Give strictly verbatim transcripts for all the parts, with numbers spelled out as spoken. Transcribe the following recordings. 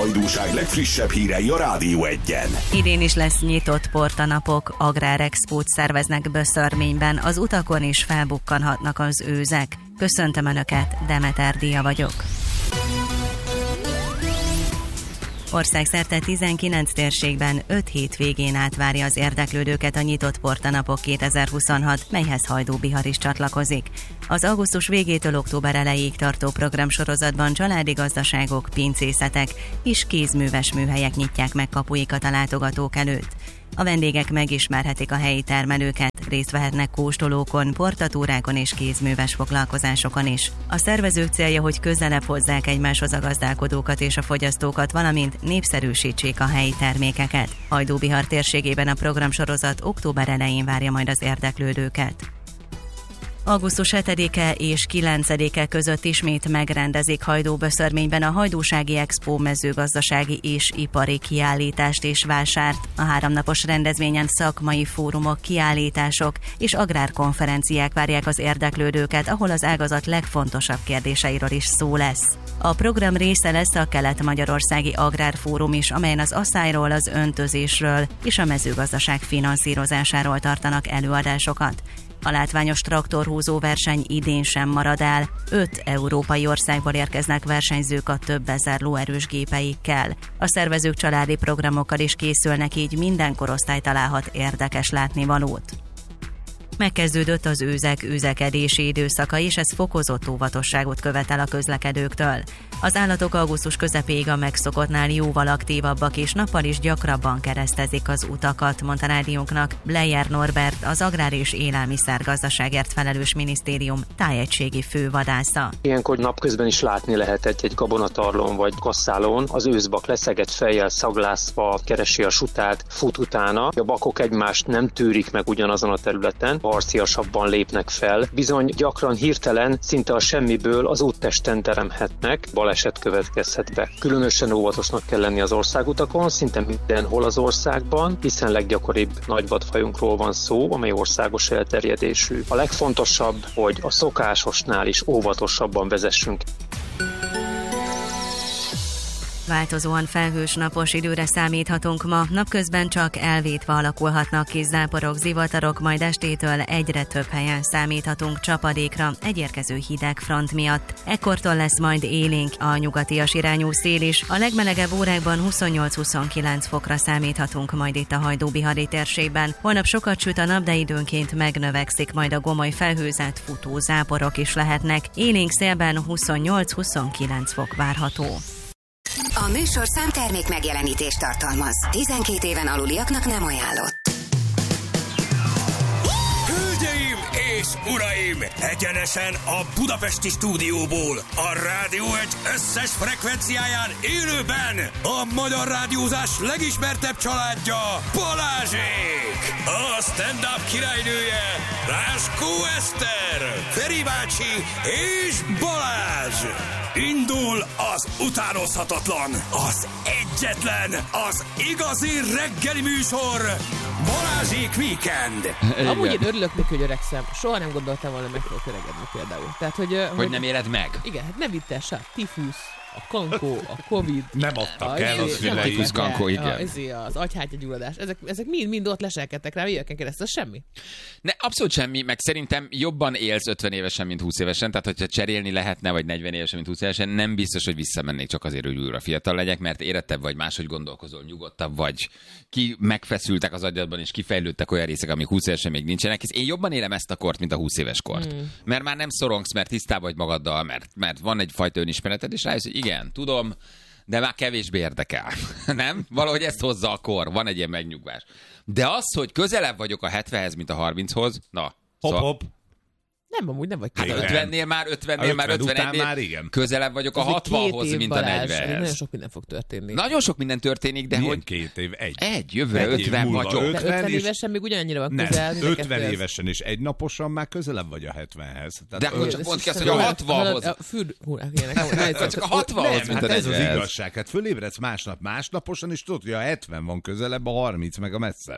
hajdúság legfrissebb hírei a Rádió Egyen. Idén is lesz nyitott portanapok, agrárexpót szerveznek Böszörményben, az utakon is felbukkanhatnak az őzek. Köszöntöm Önöket, Demeter Díja vagyok. Országszerte tizenkilenc térségben öt hétvégén átvárja az érdeklődőket a nyitott portanapok kétezer-huszonhat, melyhez Hajdú Bihar is csatlakozik. Az augusztus végétől október elejéig tartó programsorozatban családi gazdaságok, pincészetek és kézműves műhelyek nyitják meg kapuikat a látogatók előtt. A vendégek megismerhetik a helyi termelőket, részt vehetnek kóstolókon, portatúrákon és kézműves foglalkozásokon is. A szervezők célja, hogy közelebb hozzák egymáshoz a gazdálkodókat és a fogyasztókat, valamint népszerűsítsék a helyi termékeket. Hajdú Bihar térségében a programsorozat október elején várja majd az érdeklődőket. augusztus hetedike és kilencedike között ismét megrendezik Hajdú-Böszörményben a Hajdúsági Expo mezőgazdasági és ipari kiállítást és vásárt. A háromnapos rendezvényen szakmai fórumok, kiállítások és agrárkonferenciák várják az érdeklődőket, ahol az ágazat legfontosabb kérdéseiről is szó lesz. A program része lesz a Kelet-Magyarországi Agrárfórum is, amelyen az asszályról, az öntözésről és a mezőgazdaság finanszírozásáról tartanak előadásokat. A látványos traktorhúzó verseny idén sem marad el. Öt európai országból érkeznek versenyzők a több ezer lóerős gépeikkel. A szervezők családi programokkal is készülnek, így minden korosztály találhat érdekes látnivalót. Megkezdődött az őzek őzekedési időszaka, és ez fokozott óvatosságot követel a közlekedőktől. Az állatok augusztus közepéig a megszokottnál jóval aktívabbak, és nappal is gyakrabban keresztezik az utakat, mondta rádiónknak Bleyer Norbert, az Agrár és Élelmiszergazdaságért felelős minisztérium tájegységi fővadásza. Ilyenkor napközben is látni lehet egy gabonatarlón vagy kasszálón, az őszbak leszegett fejjel szaglászva keresi a sutát, fut utána. A bakok egymást nem tűrik meg ugyanazon a területen, harciasabban lépnek fel. Bizony gyakran hirtelen, szinte a semmiből az úttesten teremhetnek, baleset következhet be. Különösen óvatosnak kell lenni az országutakon, szinte mindenhol az országban, hiszen leggyakoribb nagyvadfajunkról van szó, amely országos elterjedésű. A legfontosabb, hogy a szokásosnál is óvatosabban vezessünk. Változóan felhős napos időre számíthatunk ma, napközben csak elvétve alakulhatnak ki záporok, zivatarok, majd estétől egyre több helyen számíthatunk csapadékra egy érkező hideg front miatt. Ekkortól lesz majd élénk a nyugatias irányú szél is, a legmelegebb órákban huszonnyolc-huszonkilenc fokra számíthatunk majd itt a Hajdú-Bihari térségben. Holnap sokat süt a nap, de időnként megnövekszik, majd a gomoly felhőzet, futó záporok is lehetnek. Élénk szélben huszonnyolc-huszonkilenc fok várható. A műsorszám termék megjelenítést tartalmaz. tizenkét éven aluliaknak nem ajánlott. Hölgyeim és uraim! Egyenesen a budapesti stúdióból, a Rádió egy összes frekvenciáján élőben a magyar rádiózás legismertebb családja, Balázsék! A stand-up királynője, Ráskó Eszter, Feri bácsi és Balázs! Indul az utánozhatatlan, az egyetlen, az igazi reggeli műsor, Balázsék Weekend. Amúgy én örülök neki, hogy öregszem. Soha nem gondoltam volna, meg fogok öregedni például. Tehát, hogy, hogy, hogy nem éred meg? Igen, hát nem vitte se. Tifusz, a kankó, a covid. Nem adtak el a szülei. Tifusz, kankó, igen. Az agyhártyagyulladás. Ezek, ezek mind, mind ott leselkedtek rá éveken keresztül. Semmi. Ne, abszolút semmi, meg szerintem jobban élsz ötven évesen, mint húsz évesen, tehát hogyha cserélni lehetne, vagy negyven évesen, mint húsz évesen, nem biztos, hogy visszamennék csak azért, hogy újra fiatal legyek, mert érettebb vagy, máshogy gondolkozol, nyugodtabb vagy, ki megfeszültek az agyadban, és kifejlődtek olyan részek, amik húsz évesen még nincsenek. Én jobban élem ezt a kort, mint a húsz éves kort. Mm. Mert már nem szorongsz, mert tisztában vagy magaddal, mert, mert van egyfajta önismereted, és rájössz, hogy igen, tudom, de már kevésbé érdekel. Nem? Valahogy ezt hozza a kor, van egy ilyen megnyugvás. De az, hogy közelebb vagyok a hetvenhez, mint a harminchoz, na. Hopp, szóval... hopp. Nem, amúgy nem vagy hát ötvennél már, ötvennél már, ötvennél már igen. Közelebb vagyok a hatvanhoz, mint a negyvenhez. Nagyon sok minden fog történni. Nagyon sok minden történik, de milyen hogy... két év? Egy. Egy, jövőre ötven vagyok. ötven, de ötven évesen még ugyanannyira van közel. Nem, ötven évesen és egy naposan már közelebb vagy a hetvenhez. Tehát de akkor csak pont kezd, hogy a hatvanhoz. A fürd... Csak a hatvanhoz, mint a negyvenhez. Ez az igazság. Hát fölébredsz másnap másnaposan, és tudod, hogy a hetven van közelebb, a harminc meg a messzebb.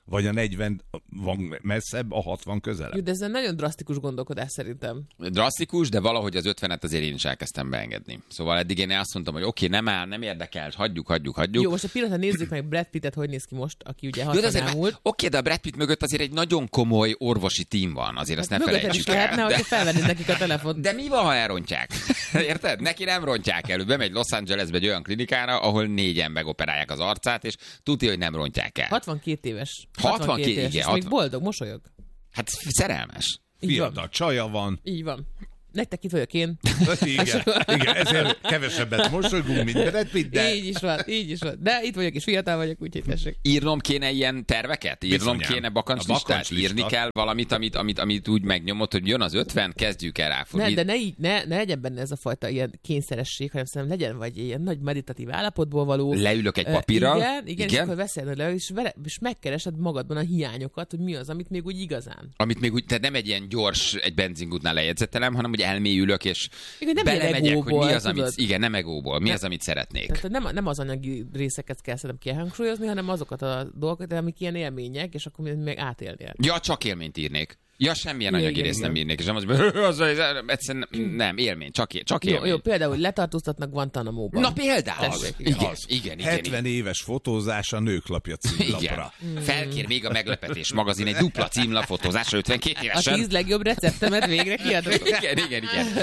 Vagy a negyven van messzebb, a hatvan közelebb? Jó, de ez egy nagyon drasztikus gondolkodás szerintem. Drasztikus, de valahogy az ötvenet azért én is elkezdtem beengedni. Szóval eddig én azt mondtam, hogy oké, okay, nem áll, nem érdekel, hagyjuk, hagyjuk, hagyjuk. Jó, most a pillanatban nézzük meg Brad Pittet, hogy néz ki most, aki ugye hatvan elmúlt. Oké, okay, de a Brad Pitt mögött azért egy nagyon komoly orvosi tím van, azért hát azt ne felejtsük el. Lehetne, de... hogy felvennéd nekik a telefont. De mi van, ha elrontják? Érted? Neki nem rontják el. Bemegy Los Angelesbe egy olyan klinikára, ahol négyen megoperálják az arcát, és tudja, hogy nem rontják el. hatvankét éves. hatvankét, éves, igen. És még boldog, mosolyog. Hát szerelmes. Fiatal csaja van. Így van. Nektek itt vagyok én. Igen, igen, ezért kevesebbet mosolygunk, mint Brad Pitt, de... Így is van, így is van. De itt vagyok, és fiatal vagyok, úgyhogy tessék. Írnom kéne ilyen terveket? Írnom Bizonyám. kéne bakancslistát? Bakancslista. Írni kell valamit, amit, amit, amit úgy megnyomod, hogy jön az ötven, kezdjük el ráfogni. Ne, de ne, így, ne, ne legyen benne ez a fajta ilyen kényszeresség, hanem szerintem legyen vagy ilyen nagy meditatív állapotból való. Leülök egy papírral. Uh, igen, igen, igen, és akkor veszed le, és, vele, és megkeresed magadban a hiányokat, hogy mi az, amit még úgy igazán. Amit még úgy, tehát nem egy ilyen gyors, egy benzinkútnál lejegyzetelem, hanem hogy elmélyülök, és igen, nem belemegyek, hogy mi az, tudod? amit, igen, nem egóból, mi nem, az, amit szeretnék. Tehát nem, nem az anyagi részeket kell szerintem kihangsúlyozni, hanem azokat a dolgokat, amik ilyen élmények, és akkor még átélnél. Ja, csak élményt írnék. Ja, semmilyen Igen, anyagi igen, részt igen. nem írnék, és nem az, hogy az, az, egyszerűen nem, nem, élmény, csak, él, csak élmény. Jó, jó, például letartóztatnak Guantanamo-ban. Na például. Tessék, igen, igen. az. igen, igen, hetven igen. éves fotózás a Nőklapja címlapra. Igen. Felkér még a Meglepetés magazin egy dupla címlap fotózásra ötvenkét A évesen. tíz legjobb receptemet végre kiadok. Igen, igen,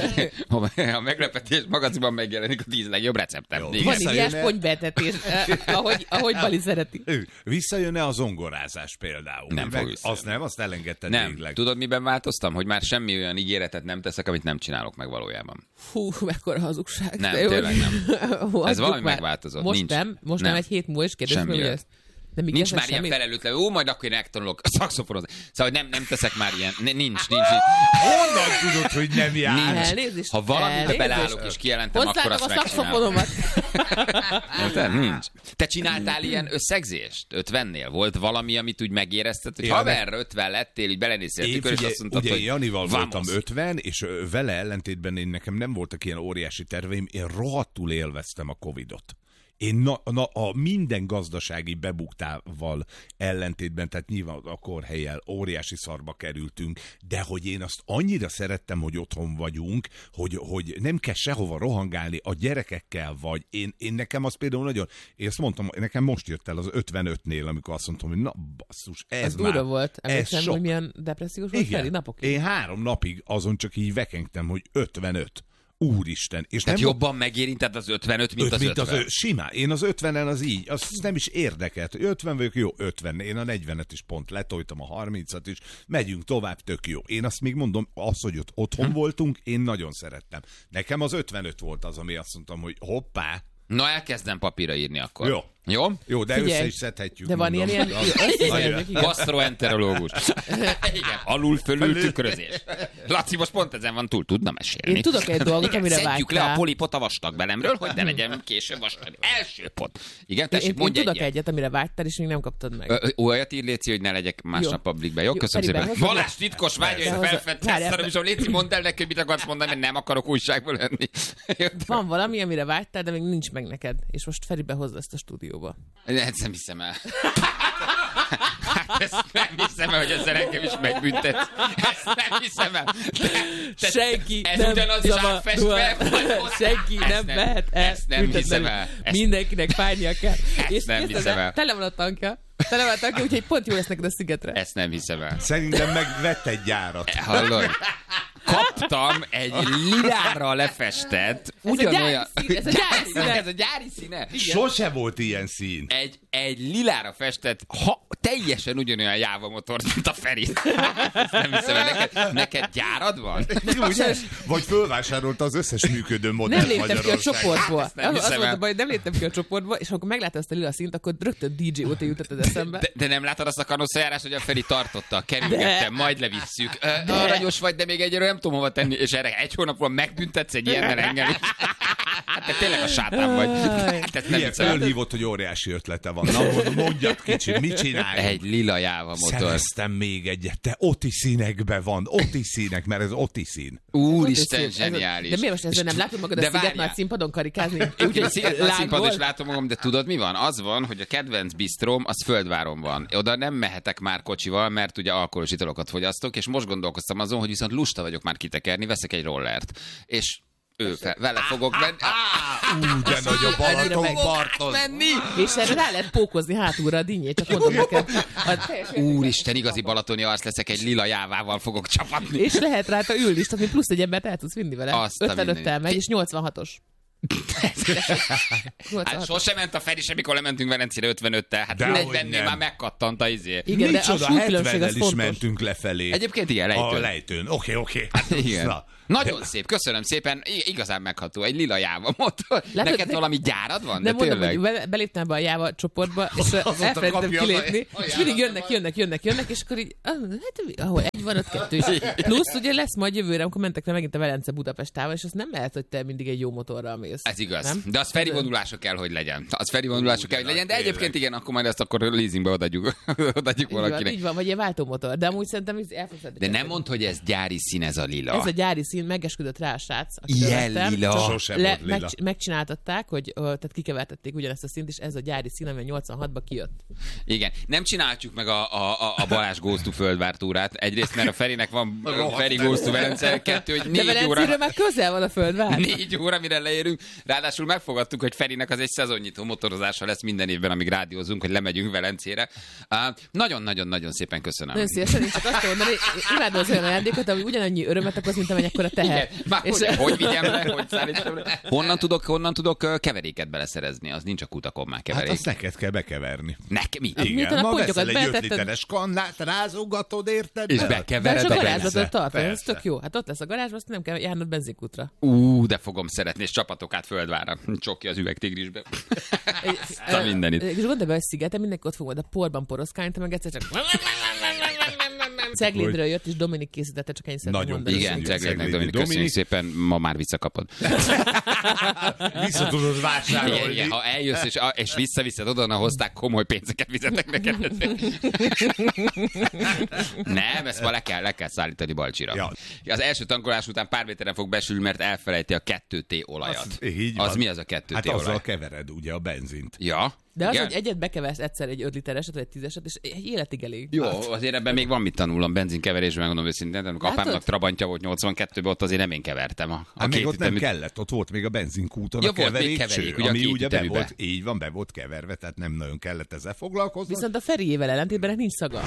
igen. A Meglepetés magazinban megjelenik a tíz legjobb receptem. Jó. Igen. Vaníliás Visszajön-e? ponybetetés, eh, ahogy, ahogy Bali szereti. Ő, Visszajön-e a zongorázás például? Nem Meg- fog visszajönni. Azt nem, azt elengedted Nem. végleg. Tudod, miben változtam? Hogy már semmi olyan ígéretet nem teszek, amit nem csinálok meg valójában. Fú, mekkora hazugság. Nem, De jó, tényleg nem. Hú, Ez valami már. megváltozott. Most Nincs. nem, most nem. Nem. egy hét múlva is kérdezik, Semmi hogy olyan. ezt. Nem Nincs ígértek már ilyen semmit? felelőtlen, ó, majd akkor én megtanulok a szaxofonozni. Szóval hogy nem, nem teszek már ilyen, nincs, nincs, nincs. Honnan tudod, hogy nem jár? Nincs. Elnézést, Ha valamibe elnézést. beleállok és kijelentem, akkor Hozzátok azt a megcsinálom. szaxofonomat. Érted? Nincs. Te csináltál ilyen összegzést? ötvennél? Volt valami, amit úgy megérezted, hogy Ja, haver, ötven lettél, így belenéztél a Én tükör, és figyelj, azt mondtad, ugye hogy én Janival voltam vamos. ötven, és ö, vele ellentétben én nekem nem voltak ilyen óriási terveim, én rohadtul élveztem a Covidot. Én na, na, a minden gazdasági bebuktával ellentétben, tehát nyilván a kórhellyel óriási szarba kerültünk, de hogy én azt annyira szerettem, hogy otthon vagyunk, hogy, hogy nem kell sehova rohangálni, a gyerekekkel vagy. Én, én nekem az például nagyon, én ezt mondtam, nekem most jött el az ötvenötnél, amikor azt mondtam, hogy na basszus, ez, Ez már, durva volt. ez Emlékszem, sok. hogy milyen depressziós volt Feri Igen, napokig. én három napig azon csak így vekengtem, hogy ötvenöt. Úristen. És Tehát nem jobban megérinted az ötvenöt, mint öt, az mint ötven. az ö, simán. Én az ötvenen az így, az nem is érdekelt. ötven vagyok, jó, ötven. Én a negyvenet is pont letoltam, a harmincat is. Megyünk tovább, tök jó. Én azt még mondom, az, hogy ott otthon hm. voltunk, én nagyon szerettem. Nekem az ötvenöt volt az, ami azt mondtam, hogy hoppá. Na, elkezdem papírra írni akkor. Jó. Jó? Jó, de Figyelj, össze is szedhetjük. de van mondom. ilyen- ilyen- összeszerelnek, igen. Gastroenterológus. Igen, alul-fölül tükrözés. Laci most pont ezen van túl, tudna mesélni. Én tudok egy dolgot, Igen, amire szedjük le vágytál. a polipot a vastag belemről, hogy ne legyen később vastag. Első pont. Igen, Én, tessék, én, én mondj tudok egyet. egyet, amire vágytál, és még nem kaptad meg. Ö, ö, Olyat ír, Léci, hogy ne legyek másnap publikbe. Jó, Jó, köszönöm Feriben, szépen. hozzad- Valás titkos vágya, De hogy hozzá- felfedeztem, várjál. és a Léci, mondd el neki, hogy mit akarsz mondani, mert nem akarok újságból lenni. Van valami, amire vágytál, de még nincs meg neked. És most Feri behozza ezt a stúdióba. Ezt nem hiszem el. Hát ezt nem hiszem el, hogy ezzel engem is megbüntet. Ezt nem hiszem el. De, de Senki ez nem ugyanaz is zava- átfestve, vagy hozzá? Senki Ezt nem nem- mehet el. ezt nem büntetlenül. hiszem el. Ezt- Mindenkinek fájnia kell. És nem képzeld hiszem el. Tele van a tankja. Tele van a tankja, úgyhogy pont jó lesz neked a szigetre. Ezt nem hiszem el. Szerintem megvett egy gyárat. Hallod? Kaptam egy lilára lefestett, ugyanolyan... gyári szín, ez a gyári színe. Ez a gyári színe. Sose volt ilyen szín. Egy, egy lilára festett, ha, teljesen ugyanolyan Jáva motort, mint a Feri. Ezt nem hiszem el. Neked, neked gyárad van? Ugye? Vagy fölvásárolta az összes működő modellt Nem léptem ki a Magyarországon. csoportból. Ezt nem Az, az hiszem volt a el. baj, hogy nem léptem ki a csoportból, és amikor meglátod ezt a lila színt, akkor rögtön dé dzsé óta jutott eszembe. De, de nem látod azt a kanoszajárást, hogy a Feri tartotta, kerülgettem, majd levisszük. Ö, Aranyos vagy, de még egyről nem nem tudom hova tenni, és erre egy hónapban megbüntetsz egy ilyennel engem. Hát te tényleg a sátán vagy. Hát Milyen fölhívott, hogy óriási ötlete van. Na, mondjad kicsit, mit csinálj? Egy lila Jáva motor. Szereztem még egyet, te oti színekbe van, oti színek, mert ez oti szín. Úristen, zseniális. De miért most ezzel nem látod magad a Sziget Nagy színpadon karikázni? Úgyhogy Sziget Nagy színpadon is látom magam, de tudod mi van? Az van, hogy a kedvenc bisztróm az Földváron van. Oda nem mehetek már kocsival, mert ugye alkoholos italokat fogyasztok, és most gondolkoztam azon, hogy viszont lusta vagyok már kitekerni, veszek egy rollert. És ő fel, vele fogok menni. Ú, de nagy a Balatonparton. És erre rá lehet pókozni hátulra a dinnyét, csak mondom neked. Úristen, igazi balatoni arc leszek, egy lila Jávával fogok csapatni. És lehet rajta ülni, tehát plusz egy embert el tudsz vinni vele. Azt a ötvenöttel megy, és nyolcvanhatos. Hát sosem ment a Feri sem, mikor lementünk Velencére ötvenöttel. Hát negyvennél már megkattant a izé. Igen, de a súlykülönbség is mentünk lefelé. Egyébként igen, lejtőn. A lejtőn. Oké, oké. Igen. Nagyon szép, köszönöm szépen, igazán megható, egy lila Jáva motor. Neked ne... valami gyárad van? De, de mondom, hogy beléptem be a Jáva csoportba, és elfelejtettem kilépni, és mindig jönnek, jönnek, jönnek, jönnek, és akkor így, hát ahol egy van, ott kettő is. Plusz ugye lesz majd jövőre, amikor mentek le megint a Velence Budapest távol, és az nem lehet, hogy te mindig egy jó motorral mész. Ez igaz, nem? De az Feri vonulása kell, hogy legyen. Az Feri vonulása kell, hogy legyen, de egyébként igen, akkor majd ezt akkor leasingbe odaadjuk, odaadjuk valakinek. Így van, vagy egy váltómotor, de amúgy szerintem el fogsz De nem mondd, hogy ez gyári szín, ez a lila. Ez a gyári szín, megesküdött rá a srác. Ilyen lila. Sosem volt lila. Meg, megcsináltatták, hogy tehát kikevertették ugyanezt a színt, és ez a gyári szín, ami nyolcvanhatban kijött. Igen. Nem csináljuk meg a, a, a Balázs Goes to Földvár túrát. Egyrészt, mert a Ferinek van Feri Goes to Velence, kettő, hogy négy de óra. már közel van a Földvár. Négy óra, mire leérünk. Ráadásul megfogadtuk, hogy Ferinek az egy szezonnyitó motorozása lesz minden évben, amíg rádiózunk, hogy lemegyünk Velencére. Nagyon-nagyon-nagyon uh, szépen köszönöm. Nagyon szívesen, én csak azt mondani, imádom az olyan ajándékot, ami ugyanannyi örömet okoz, mint amennyekora teher. És hogy, hogy vigyem le, hogy szállítsam le. Honnan tudok, honnan tudok keveréket beleszerezni? Az nincs a kutakon már keverék. Hát azt neked kell bekeverni. Nekem mi? Igen, ma veszel egy öt literes kannát, rázogatod, érted? És bekevered a garázsot tart, ez tök jó. Hát ott lesz a garázs, azt nem kell járnod benzinkútra. Ú, de fogom szeretni, és csapatok át Földvárra. Csokja az üvegtigrisbe. Szóval mindenit. És gondolj be, hogy Szigeten mindenki ott fog majd a porban poroszkálni, te meg egyszer csak... Ceglidről jött, és Dominik készítette, csak ennyi szeretném mondani. Igen, Ceglidnek, Dominik, köszönjük szépen, ma már visszakapod. Vissza tudod vásárolni. Igen, igen, ha eljössz, és, és visszaviszed oda, na hozták, komoly pénzeket fizetek neked. Nem, ezt ma le kell, le kell szállítani Balcsira. Ja. Az első tankolás után pár méteren fog besülni, mert elfelejti a kettő té olajat. Az, az mi az a kettő té hát olaj? Hát azzal kevered ugye a benzint. Ja. De az, igen? Hogy egyet bekeversz egyszer egy öt litereset, vagy egy tízeset, és egy életig elég. Jó, hát. Azért ebben még van mit tanulnom benzinkeverésben, megmondom őszintén. Amikor apámnak Trabantja volt nyolcvankettőben, ott azért nem én kevertem. A, a hát még ott nem ütemű... kellett, ott volt még a benzinkúton ja, a keverék, keverék ugye, ami ugye be volt, így van, be volt keverve, tehát nem nagyon kellett ezzel foglalkozni. Viszont a Feriével ellentétben nincs szaga.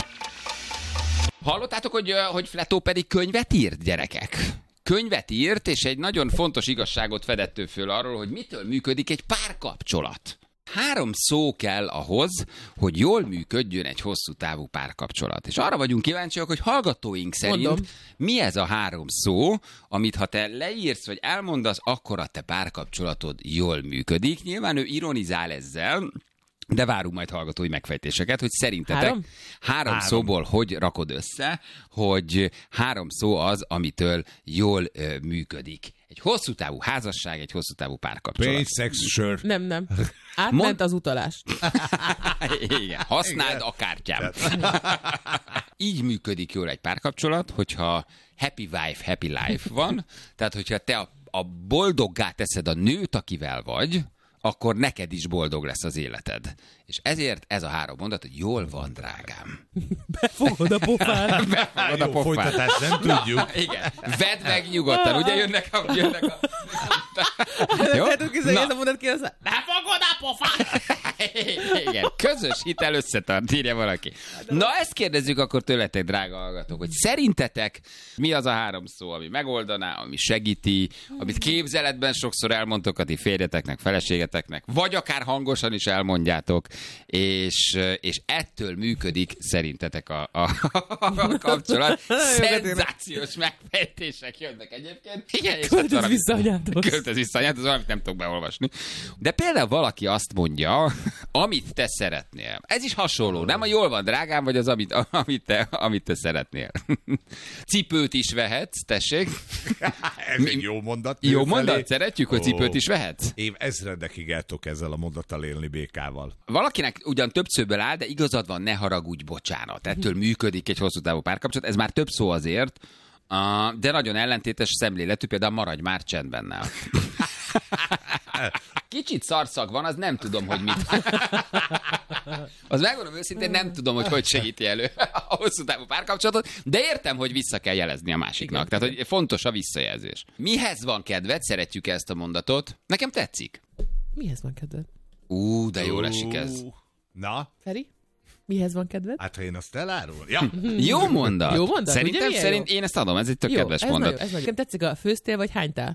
Hallottátok, hogy, hogy Fletó pedig könyvet írt, gyerekek? Könyvet írt, és egy nagyon fontos igazságot fedett ő föl arról, hogy mitől működik egy párkapcsolat. Három szó kell ahhoz, hogy jól működjön egy hosszú távú párkapcsolat. És arra vagyunk kíváncsiak, hogy hallgatóink szerint Mondom. mi ez a három szó, amit ha te leírsz, vagy elmondasz, akkor a te párkapcsolatod jól működik. Nyilván ő ironizál ezzel, de várunk majd hallgatói megfejtéseket, hogy szerintetek három, három, három. szóból hogy rakod össze, hogy három szó az, amitől jól ö, működik. Egy hosszú távú házasság, egy hosszú távú párkapcsolat. Pénz, szex, sör. Nem, nem. Átment Mond... az utalás. Igen, használd Igen. a kártyám. Így működik jól egy párkapcsolat, hogyha happy wife, happy life van, tehát hogyha te a, a boldoggá teszed a nőt, akivel vagy, akkor neked is boldog lesz az életed. És ezért ez a három mondat, hogy jól van, drágám. Befogod a pofát. Befogod a pofát. Folytatást nem tudjuk. Igen. Vedd meg nyugodtan. Ugye jönnek a... Jönnek a... Jó? Na. Ez a mondat ki az, befogod a pofát. Igen. Közös hitel összetart, írja valaki. Na ezt kérdezzük akkor tőletek, drága hallgatók, hogy szerintetek mi az a három szó, ami megoldaná, ami segíti, amit képzeletben sokszor elmondtok a ti férjeteknek, feleségeteknek, vagy akár hangosan is elmondjátok, és, és ettől működik szerintetek a, a, a kapcsolat. Szenzációs megfejtések jönnek egyébként. Igen, és költöz vissza, anyám! anyádhoz. Költöz vissza anyádhoz, amit nem tudok beolvasni. De például valaki azt mondja, amit te szeretnél. Ez is hasonló, nem? A jól van, drágám, vagy az, amit, amit, te, amit te szeretnél. Cipőt is vehetsz, tessék. Ez egy jó mondat. Jó mondat, szeretjük, hogy cipőt is vehetsz. Év ezredekig el tudok ezzel a mondattal élni békával. Valakinek ugyan több szőből áll, de igazad van, ne haragudj, bocsánat. Ettől működik egy hosszú távú párkapcsolat. Ez már több szó azért, de nagyon ellentétes szemléletű, például maradj már csendben nál. Kicsit szarszag van, az nem tudom, hogy mit. Az megmondom őszintén, nem tudom, hogy hogy segíti elő a hosszú távú párkapcsolatot, de értem, hogy vissza kell jelezni a másiknak. Igen. Tehát, hogy fontos a visszajelzés. Mihez van kedved? Szeretjük ezt a mondatot. Nekem tetszik. Mihez van kedved? Ú, de jól esik ez. Na? Feri? Mihez van kedved? Hát, ha én azt elárul. Ja. Jó mondat. Jó mondat? Szerintem szerint én ezt adom, ez egy tök jó, kedves ez mondat. Nagyon, ez nagyon. Tetszik a főztél vagy hánytál?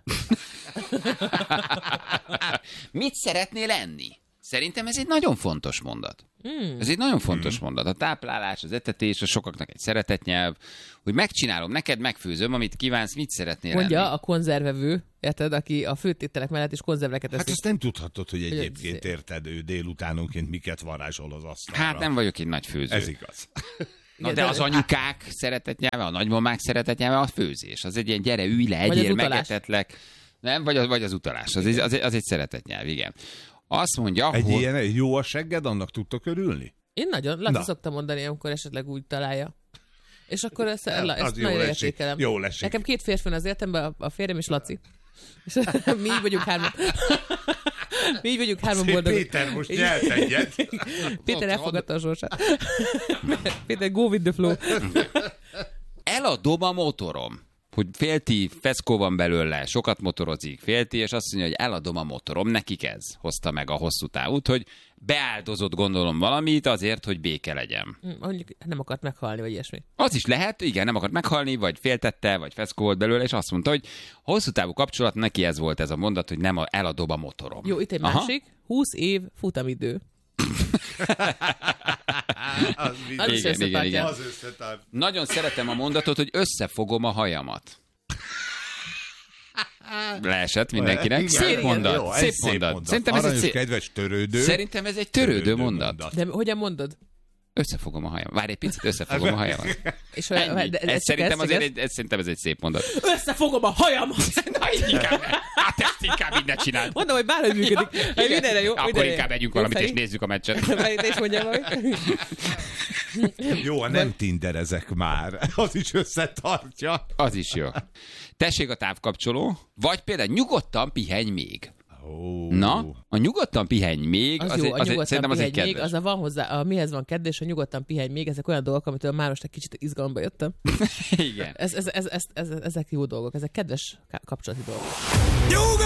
Mit szeretnél enni? Szerintem ez egy nagyon fontos mondat. Mm. Ez egy nagyon fontos mm. mondat. A táplálás, az etetés, a sokaknak egy szeretetnyelv, hogy megcsinálom, neked megfőzöm, amit kívánsz, mit szeretnél mondja lenni. A konzervevő, érted, aki a főtételek mellett is konzerveket eszik. Hát ezt nem tudhatod, hogy egyébként érted, ő délutánonként miket varázsol az asztalra. Hát nem vagyok egy nagy főző. Ez igaz. Na de az anyukák szeretetnyelve, a nagymamák szeretetnyelve a főzés. Az egy ilyen gyere, ülj le, egyél, megetetlek. Nem, vagy az, vagy az utalás. Az egy, az, egy, az egy szeretetnyelv, igen. Azt mondja, egy hogy... ilyen jó a segged, annak tudtok örülni? Én nagyon, Laci szoktam mondani, amikor esetleg úgy találja. És akkor ezt, ja, ezt nagyon értékelem. Jól esik. Nekem két férfi az életemben, a, a férjem és Laci. És mi így vagyunk hárman. Mi így vagyunk hárman boldogok. Péter most nyelt egyet. Péter elfogadta a sorsát. Péter, go with the flow. Eladom a motorom. Hogy félti, feszkó van belőle, sokat motorozik, félti, és azt mondja, hogy eladom a motorom. Nekik ez hozta meg a hosszú távút, hogy beáldozott gondolom valamit azért, hogy béke legyen. Mondjuk nem akart meghalni, vagy ilyesmi. Az is lehet, igen, nem akart meghalni, vagy féltette, vagy feszkó volt belőle, és azt mondta, hogy hosszú távú kapcsolat, neki ez volt ez a mondat, hogy nem a, eladom a motorom. Jó, itt egy Aha. másik, húsz év futamidő. az az igen, igen, igen. Az összetart. Nagyon szeretem a mondatot, hogy összefogom a hajamat. Leesett mindenkinek. Szép igen, mondat. jó, szép, szép mondat. mondat. Szerintem ez egy szép... kedves törődő. Szerintem ez egy törődő, törődő mondat. mondat. De hogyan mondod? Összefogom a hajam. Várj egy picit, összefogom a hajamat. És olyan, de, de, ez szerintem azért egy, ez, szerintem ez egy szép mondat. Összefogom a hajamat! Na, inkább, hát ezt inkább így ne csináld. Mondom, hogy bárhogy működik. Mindenre jó. Akkor mindenre inkább megyünk valamit, és nézzük a meccset. Te is mondjam valamit. Jó, nem tinderezek már. Az is összetartja. Az is jó. Tessék a távkapcsoló, vagy például nyugodtan pihenj még. Oh. Na, a nyugodtan pihenj még, az, az, jó, az, a az szerintem az egy kedves. Még, az a van hozzá, a mihez van kedves, a nyugodtan pihenj még, ezek olyan dolgok, amitől már most egy kicsit izgalomba jöttem. Igen. Ez, ez, ez, ez, ez, ezek jó dolgok, ezek kedves kapcsolati dolgok. Nyuga!